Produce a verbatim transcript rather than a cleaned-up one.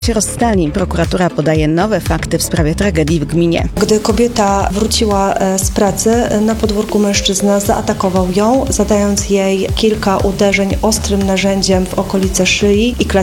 się rozstali. Prokuratura podaje nowe fakty w sprawie tragedii w gminie. Gdy kobieta wróciła z pracy, na podwórku mężczyzna zaatakował ją, zadając jej kilka uderzeń ostrym narzędziem w okolice szyi i klatki